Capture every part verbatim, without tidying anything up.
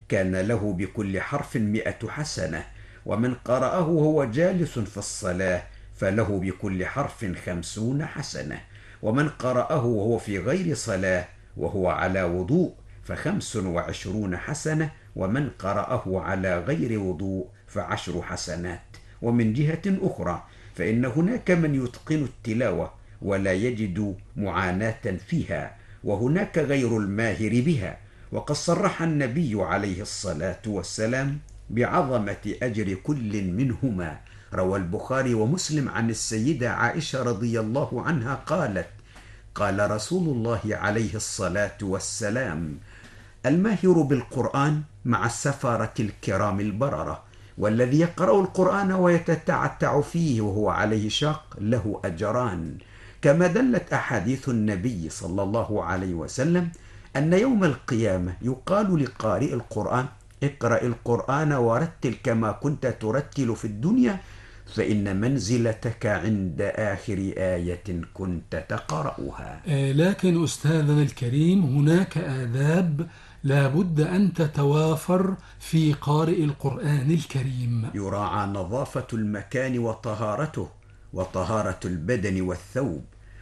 كان له بكل حرف مئة حسنة، ومن قرأه وهو جالس في الصلاة فله بكل حرف خمسون حسنة، ومن قرأه وهو في غير صلاة وهو على وضوء فخمس وعشرون حسنة، ومن قرأه على غير وضوء فعشر حسنات. ومن جهة أخرى فإن هناك من يتقن التلاوة ولا يجد معاناة فيها، وهناك غير الماهر بها، وقد صرح النبي عليه الصلاة والسلام بعظمة أجر كل منهما. روى البخاري ومسلم عن السيدة عائشة رضي الله عنها قالت: قال رسول الله عليه الصلاة والسلام: الماهر بالقرآن مع السفرة الكرام البررة، والذي يقرأ القرآن ويتتعتع فيه وهو عليه شاق له أجران. كما دلت أحاديث النبي صلى الله عليه وسلم أن يوم القيامة يقال لقارئ القرآن: اقرأ القرآن ورتل كما كنت ترتل في الدنيا، فإن منزلتك عند آخر آية كنت تقرأها. آه، لكن أستاذنا الكريم هناك آداب لا بد أن تتوافر في قارئ القرآن الكريم. يراعى نظافة المكان وطهارته وطهارة البدن والثوب،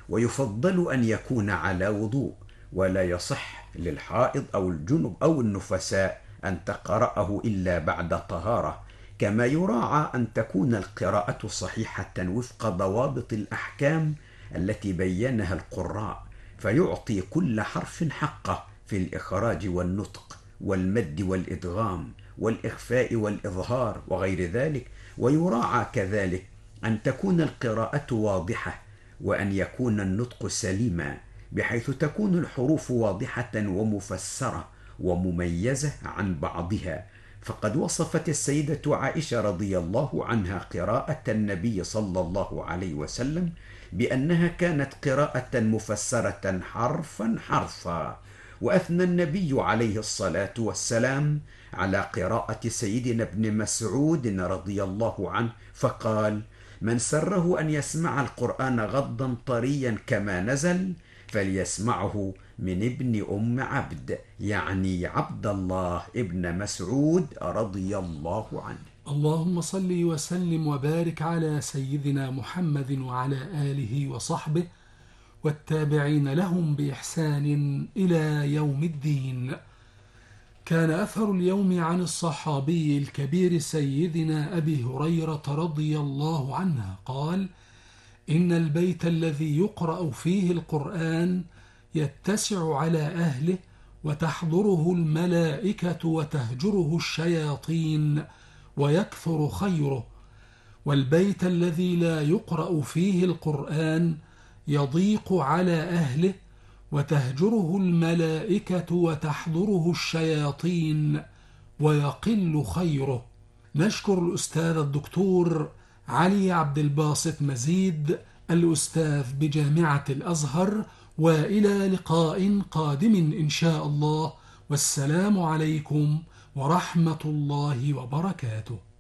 ويفضل أن يكون على وضوء، ولا يصح للحائض أو الجنب أو النفساء أن تقرأه إلا بعد طهارة. كما يراعى أن تكون القراءة صحيحة وفق ضوابط الأحكام التي بينها القراء، فيعطي كل حرف حقه في الإخراج والنطق والمد والإدغام والإخفاء والإظهار وغير ذلك. ويراعى كذلك أن تكون القراءة واضحة، وأن يكون النطق سليما، بحيث تكون الحروف واضحة ومفسرة ومميزة عن بعضها. فقد وصفت السيدة عائشة رضي الله عنها قراءة النبي صلى الله عليه وسلم بأنها كانت قراءة مفسرة حرفا حرفا. وأثنى النبي عليه الصلاة والسلام على قراءة سيدنا ابن مسعود رضي الله عنه فقال: من سره أن يسمع القرآن غضا طريا كما نزل فليسمعه من ابن أم عبد، يعني عبد الله ابن مسعود رضي الله عنه. اللهم صل وسلم وبارك على سيدنا محمد وعلى آله وصحبه والتابعين لهم بإحسان إلى يوم الدين. كان أثر اليوم عن الصحابي الكبير سيدنا أبي هريرة رضي الله عنه قال: إن البيت الذي يقرأ فيه القرآن يتسع على أهله وتحضره الملائكة وتهجره الشياطين ويكثر خيره، والبيت الذي لا يقرأ فيه القرآن يضيق على أهله وتهجره الملائكة وتحضره الشياطين ويقل خيره. نشكر الأستاذ الدكتور علي عبد الباسط مزيد الأستاذ بجامعة الأزهر، وإلى لقاء قادم إن شاء الله، والسلام عليكم ورحمة الله وبركاته.